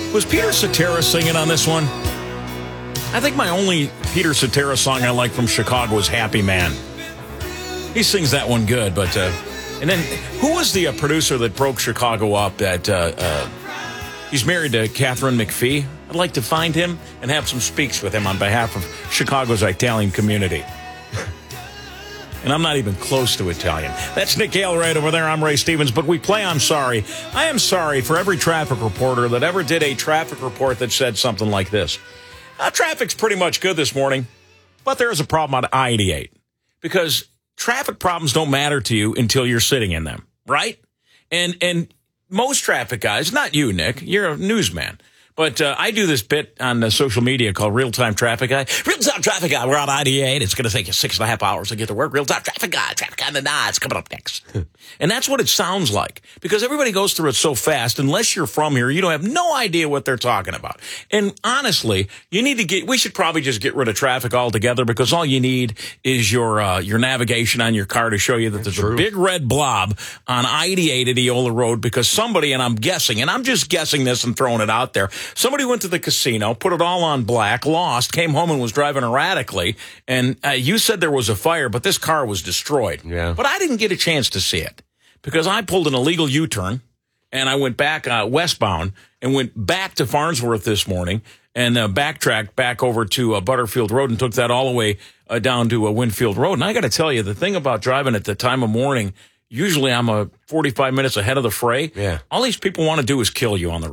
Was Peter Cetera singing on this one? I think my only Peter Cetera song I like from Chicago is Happy Man. He sings that one good, but... and then, who was the producer that broke Chicago up that... he's married to Catherine McPhee. I'd like to find him and have some speaks with him on behalf of Chicago's Italian community. And I'm not even close to Italian. That's Nick Gale right over there. I'm Ray Stevens, but we play I'm Sorry. I am sorry for every traffic reporter that ever did a traffic report that said something like this. Traffic's pretty much good this morning, but there is a problem on I-88 because traffic problems don't matter to you until you're sitting in them, right? And most traffic guys, not you, Nick, you're a newsman, but I do this bit on social media called Real-Time Traffic Guy. Real-Time Traffic Guy, we're on I-88. It's going to take you 6.5 hours to get to work. Real-Time Traffic Guy, Traffic on the Nod. It's coming up next. And that's what it sounds like because everybody goes through it so fast. Unless you're from here, you don't have no idea what they're talking about. And honestly, we should probably just get rid of traffic altogether because all you need is your navigation on your car to show you that there's a big red blob on I-88 at Eola Road because somebody, and I'm guessing, and I'm just guessing this and throwing it out there, somebody went to the casino, put it all on black, lost, came home and was driving erratically, and you said there was a fire, but this car was destroyed. Yeah. But I didn't get a chance to see it because I pulled an illegal U-turn, and I went back westbound and went back to Farnsworth this morning and backtracked back over to Butterfield Road and took that all the way down to Winfield Road. And I got to tell you, the thing about driving at the time of morning, usually I'm 45 minutes ahead of the fray. Yeah. All these people want to do is kill you on the road.